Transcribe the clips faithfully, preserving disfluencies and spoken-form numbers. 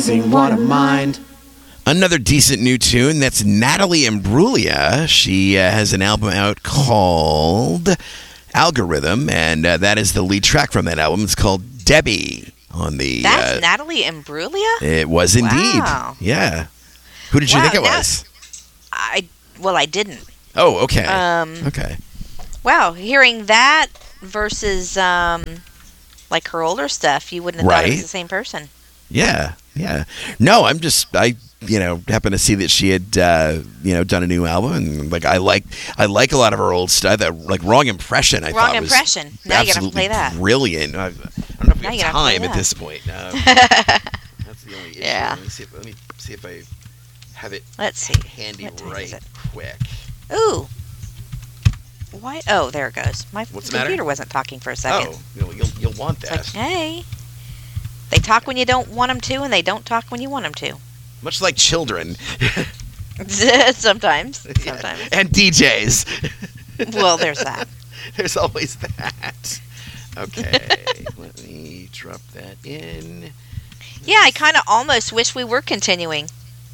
What a mind. Another decent new tune. That's Natalie Imbruglia. She uh, has an album out called Algorithm, and uh, that is the lead track from that album. It's called Debbie. On the That's uh, Natalie Imbruglia? It was indeed. Wow. Yeah. Who did you Wow, think it now- was? I well, I didn't. Oh, okay. Um, okay. Wow, hearing that versus um, like her older stuff, you wouldn't have thought it Right. was the same person. Yeah, yeah. No, I'm just I you know happened to see that she had uh, you know done a new album, and like I like I like a lot of her old stuff. That like Wrong Impression, I Wrong thought Impression. was Now you're gonna absolutely play that. brilliant. I, I don't know if we Now have you're gonna play time at that. this point. No. That's the only issue. Yeah. Let me see if let me see if I have it Let's see. handy What time right is it? quick. Ooh. Why? Oh, there it goes. My What's the matter? computer wasn't talking for a second. Oh, you'll, you'll you'll want It's that. like, hey. They talk when you don't want them to, and they don't talk when you want them to. Much like children. Sometimes. Yeah. Sometimes. And D Js. Well, there's that. There's always that. Okay, let me drop that in. Yeah, I kind of almost wish we were continuing.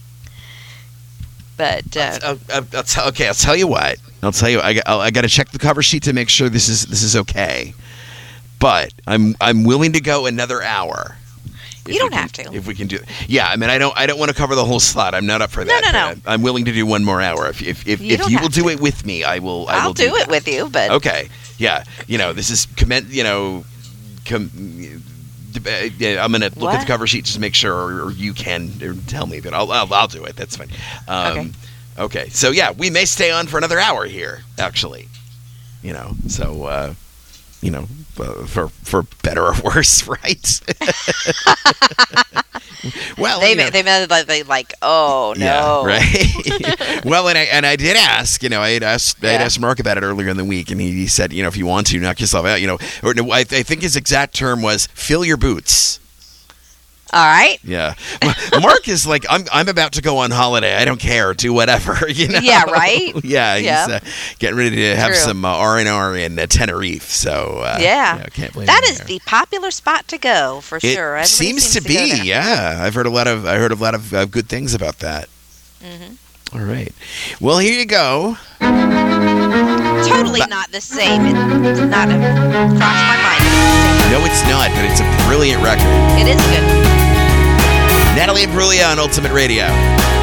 But, uh, I'll, I'll, I'll tell, okay, I'll tell you what. I'll tell you. I, got- I'll, I got to check the cover sheet to make sure this is this is okay. But I'm I'm willing to go another hour. If You don't we can- have to. If we can do it. Yeah, I mean, I don't I don't want to cover the whole slot. I'm not up for that. no, but no. I'm, I'm willing to do one more hour. If if if, You if don't you will have do to. it with me, I will. I I'll will do, it that. with you, but Okay. Yeah. You know, this is comment. You know, com- uh, yeah, I'm gonna look at What? the cover sheet just to make sure, or, or you can or tell me, but I'll, I'll I'll do it. That's fine. Um, Okay. Okay. So yeah, we may stay on for another hour here. Actually, you know. So uh, you know, uh, for for better or worse, right? Well, they you may, know, they may like, they like, oh, no. yeah, right. Well, and I and I did ask, you know, I had asked I had Yeah. asked Mark about it earlier in the week, and he, he said, you know, if you want to, knock yourself out, you know, or no, I, I think his exact term was fill your boots. All right. Yeah, Mark is like, I'm I'm about to go on holiday. I don't care. Do whatever. You know. Yeah, right? Yeah, he's Yeah. Uh, getting ready to have True. some uh, R and R in uh, Tenerife. So uh, Yeah. you know, can't blame That him is there. the popular spot to go, for It sure. Everybody seems, to go be. there. Yeah, I've heard a lot of I heard a lot of uh, good things about that. Mhm. All right. Well, here you go. Totally not the same. It did not have crossed my mind. It No, it's not, but it's a brilliant record. is good. Natalie Imbruglia on Ultimate Radio.